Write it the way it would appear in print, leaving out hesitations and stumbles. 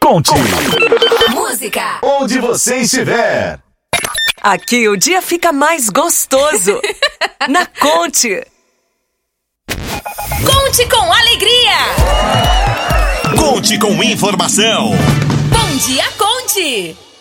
Conte. Música. Onde você estiver. Aqui o dia fica mais gostoso. Na Conte. Conte com alegria. Conte com informação. Bom dia, Conte.